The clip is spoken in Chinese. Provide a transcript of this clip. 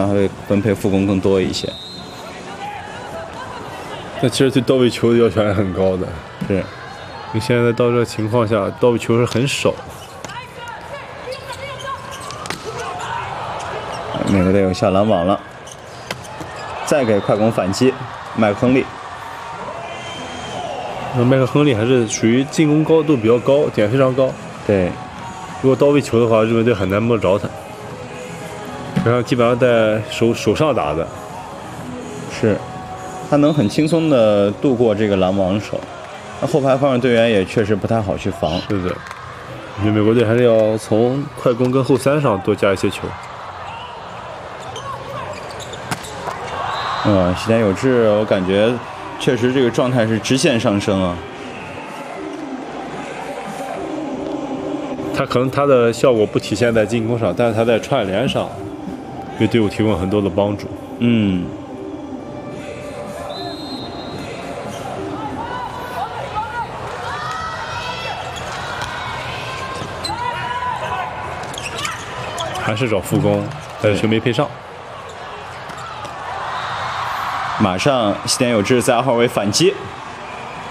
样会分配副攻更多一些。 但其实对到位球的要求还是很高的。 是， 你现在到这个情况下，到位球是很少。 美国队友下篮网了，再给快攻反击，麦克亨利。 麦克亨利还是属于进攻高度比较高，点非常高。 对， 如果到位球的话，日本队很难摸着他。然后基本上在手上打的。 是，他能很轻松的度过这个拦网手。那后排方面队员也确实不太好去防。 是的，我觉得美国队还是要从快攻跟后三上多加一些球。 西田有志，我感觉确实这个状态是直线上升啊。 他可能他的效果不体现在进攻上，但是他在串联上为队伍提供很多的帮助。还是找副攻，但是球没配上。 马上西田有志在2号位反击，